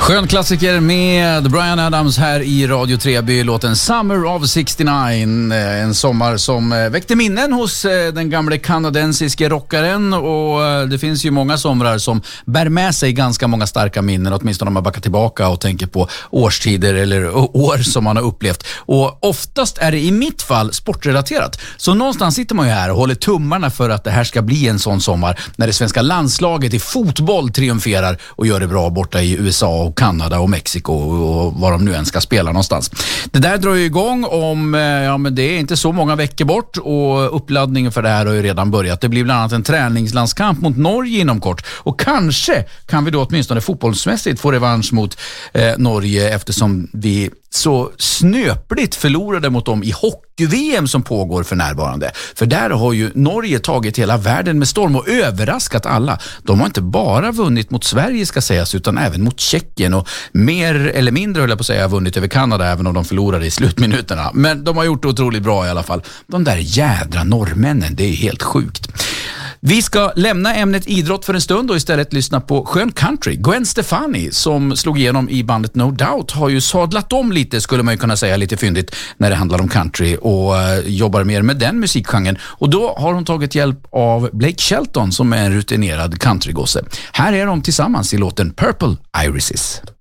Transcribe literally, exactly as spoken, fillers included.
Skön klassiker med Bryan Adams här i Radio Treby, låten Summer of sextionio, en sommar som väckte minnen hos den gamla kanadensiske rockaren, och det finns ju många somrar som bär med sig ganska många starka minnen, åtminstone om man backar tillbaka och tänker på årstider eller år som man har upplevt, och oftast är det i mitt fall sportrelaterat. Så någonstans sitter man ju här och håller tummarna för att det här ska bli en sån sommar när det svenska landslaget i fotboll triumferar och gör det bra borta i U S A och Kanada och Mexiko och var de nu än ska spela någonstans. Det där drar ju igång om, ja men det är inte så många veckor bort, och uppladdningen för det här har ju redan börjat. Det blir bland annat en träningslandskamp mot Norge inom kort, och kanske kan vi då åtminstone fotbollsmässigt få revansch mot eh, Norge, eftersom vi så snöpligt förlorade mot dem i hockey-V M som pågår för närvarande. För där har ju Norge tagit hela världen med storm och överraskat alla. De har inte bara vunnit mot Sverige, ska sägas, utan även mot Tjeckien, och mer eller mindre, höll jag på att säga, vunnit över Kanada, även om de förlorade i slutminuterna. Men de har gjort det otroligt bra i alla fall. De där jädra norrmännen, det är helt sjukt. Vi ska lämna ämnet idrott för en stund och istället lyssna på skön country. Gwen Stefani, som slog igenom i bandet No Doubt, har ju sadlat om lite, skulle man ju kunna säga, lite fyndigt när det handlar om country, och uh, jobbar mer med den musikgenren. Och då har hon tagit hjälp av Blake Shelton, som är en rutinerad countrygosse. Här är de tillsammans i låten Purple Irises.